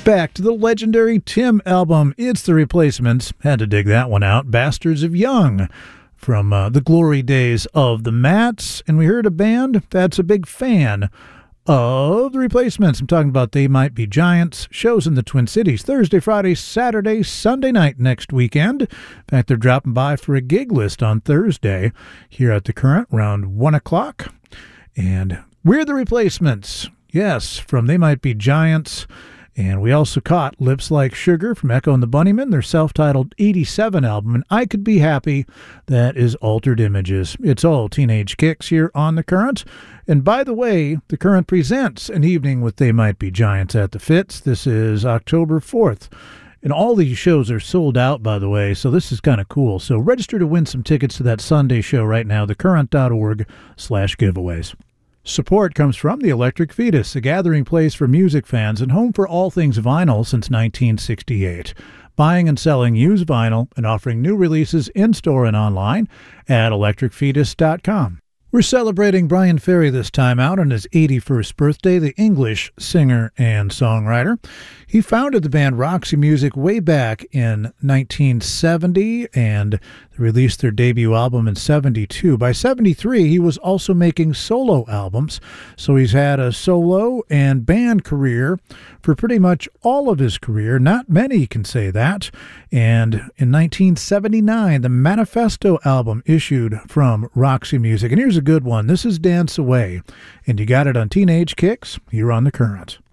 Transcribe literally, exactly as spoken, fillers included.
Back to the legendary Tim album. It's The Replacements. Had to dig that one out. Bastards of Young from uh, the glory days of the Mats. And we heard a band that's a big fan of The Replacements. I'm talking about They Might Be Giants. Shows in the Twin Cities Thursday, Friday, Saturday, Sunday night next weekend. In fact, they're dropping by for a gig list on Thursday here at the Current around one o'clock. And we're The Replacements. Yes, from They Might Be Giants. And we also caught Lips Like Sugar from Echo and the Bunnymen, their self-titled eighty-seven album, and I Could Be Happy, that is Altered Images. It's all Teenage Kicks here on The Current. And by the way, The Current presents an evening with They Might Be Giants at the Fitz. This is October fourth. And all these shows are sold out, by the way, so this is kind of cool. So register to win some tickets to that Sunday show right now, thecurrent.org slash giveaways. Support comes from the Electric Fetus, a gathering place for music fans and home for all things vinyl since nineteen sixty-eight. Buying and selling used vinyl and offering new releases in-store and online at electric fetus dot com. We're celebrating Brian Ferry this time out on his eighty-first birthday, the English singer and songwriter. He founded the band Roxy Music way back in nineteen seventy, and they released their debut album in seventy-two. By seventy-three, he was also making solo albums, so he's had a solo and band career for pretty much all of his career. Not many can say that. And in nineteen seventy-nine, the Manifesto album issued from Roxy Music. And here's a good one. This is Dance Away, and you got it on Teenage Kicks here on The Current.